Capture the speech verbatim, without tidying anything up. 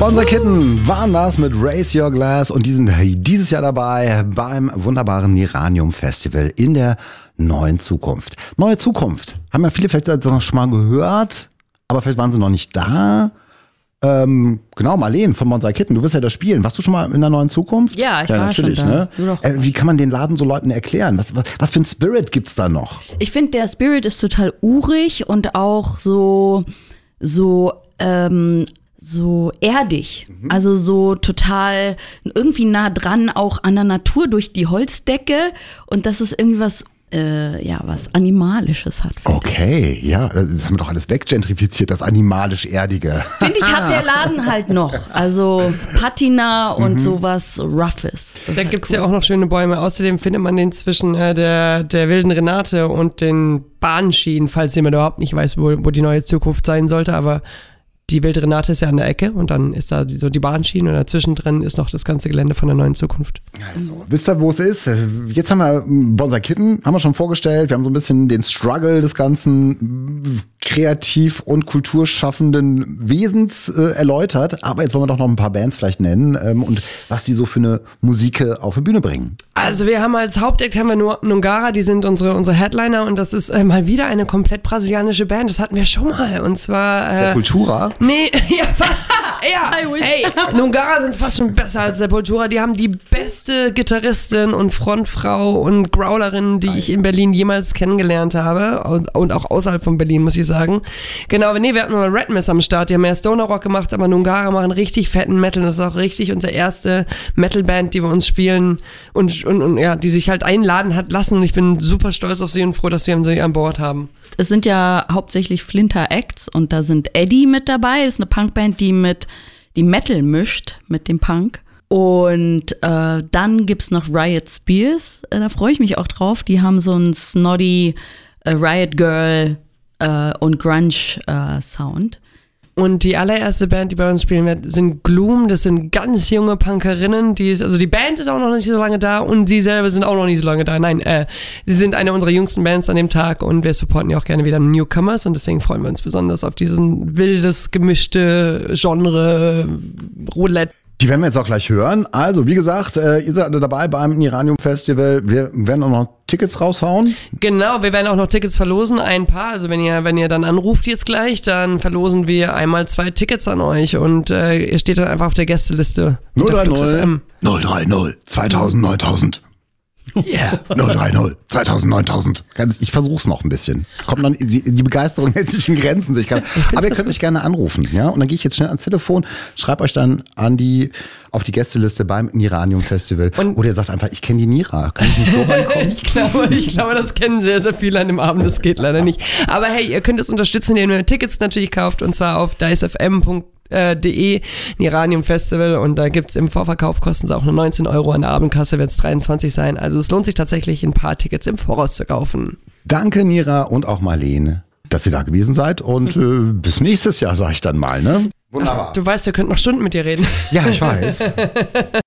Bonzer Kitten waren das mit Raise Your Glass und die sind dieses Jahr dabei beim wunderbaren Niranium Festival in der neuen Zukunft. Neue Zukunft. Haben ja viele vielleicht schon mal gehört, aber vielleicht waren sie noch nicht da. Ähm, genau, Marleen von Bonzer Kitten, du wirst ja da spielen. Warst du schon mal in der neuen Zukunft? Ja, ich ja, war natürlich, schon da. Ne? Äh, wie kann man den Laden so Leuten erklären? Was, was, was für ein Spirit gibt's da noch? Ich finde, der Spirit ist total urig und auch so, so, ähm, so erdig, mhm. also so total irgendwie nah dran auch an der Natur durch die Holzdecke und dass es irgendwie was, äh, ja, was Animalisches hat. Okay, ich. ja, das haben wir doch alles weggentrifiziert, das animalisch-erdige. Finde ich, hat der Laden halt noch, also Patina und mhm. sowas Roughes. Da halt gibt's cool. ja auch noch schöne Bäume, außerdem findet man den zwischen äh, der, der wilden Renate und den Bahnschienen, falls jemand überhaupt nicht weiß, wo, wo die neue Zukunft sein sollte, aber die wilde Renate ist ja an der Ecke und dann ist da die, so die Bahnschiene und dazwischen drin ist noch das ganze Gelände von der neuen Zukunft. Also, wisst ihr, wo es ist? Jetzt haben wir Bonzer Kitten, haben wir schon vorgestellt. Wir haben so ein bisschen den Struggle des ganzen kreativ- und kulturschaffenden Wesens äh, erläutert. Aber jetzt wollen wir doch noch ein paar Bands vielleicht nennen ähm, und was die so für eine Musik auf die Bühne bringen. Also wir haben als Hauptact haben wir nur Nungara, die sind unsere, unsere Headliner und das ist äh, mal wieder eine komplett brasilianische Band. Das hatten wir schon mal und zwar... Äh, Sepultura? Nee, ja fast. Ja, hey, Nungara sind fast schon besser als Sepultura. Die haben die beste Gitarristin und Frontfrau und Growlerin, die ich in Berlin jemals kennengelernt habe und, und auch außerhalb von Berlin, muss ich sagen. Genau, nee, wir hatten mal Red Miss am Start, die haben mehr Stoner Rock gemacht, aber Nungara machen richtig fetten Metal. Das ist auch richtig unsere erste Metalband, die wir uns spielen und, und, und ja, die sich halt einladen hat lassen und ich bin super stolz auf sie und froh, dass wir sie an Bord haben. Es sind ja hauptsächlich Flinter Acts und da sind Eddie mit dabei. Das ist eine Punkband, die mit die Metal mischt mit dem Punk. Und äh, dann gibt's noch Riot Spears. Äh, da freue ich mich auch drauf. Die haben so einen snotty äh, Riot Girl äh, und Grunge äh, Sound. Und die allererste Band, die bei uns spielen wird, sind Gloom. Das sind ganz junge Punkerinnen. Die ist, also die Band ist auch noch nicht so lange da und sie selber sind auch noch nicht so lange da. Nein, äh, sie sind eine unserer jüngsten Bands an dem Tag und wir supporten ja auch gerne wieder Newcomers und deswegen freuen wir uns besonders auf diesen wildes, gemischte Genre Roulette. Die werden wir jetzt auch gleich hören. Also, wie gesagt, äh, ihr seid alle dabei beim Niranium Festival. Wir werden auch noch Tickets raushauen. Genau, wir werden auch noch Tickets verlosen, ein paar. Also wenn ihr, wenn ihr dann anruft jetzt gleich, dann verlosen wir einmal zwei Tickets an euch und äh, ihr steht dann einfach auf der Gästeliste. null drei null null drei null zweitausend neuntausend Ja. Yeah. null drei null zweitausend neuntausend Ich versuch's noch ein bisschen. Kommt noch, die Begeisterung hält sich in Grenzen. Ich kann, aber ihr könnt mich gerne anrufen, ja? Und dann gehe ich jetzt schnell ans Telefon, schreibe euch dann an die, auf die Gästeliste beim Niranium Festival. Und oder ihr sagt einfach, ich kenne die Nira. Kann ich nicht so reinkommen? ich, glaube, ich glaube, das kennen sehr, sehr viele an dem Abend. Das geht leider nicht. Aber hey, ihr könnt es unterstützen, indem ihr Tickets natürlich kauft und zwar auf dicefm punkt de Niranium Festival und da gibt's im Vorverkauf, kosten sie auch nur neunzehn Euro, an der Abendkasse wird es dreiundzwanzig sein, also es lohnt sich tatsächlich ein paar Tickets im Voraus zu kaufen. Danke Nira und auch Marleen, dass ihr da gewesen seid und mhm. äh, bis nächstes Jahr, sag ich dann mal, ne? Wunderbar. Ach, du weißt, wir könnten noch Stunden mit dir reden. Ja, ich weiß.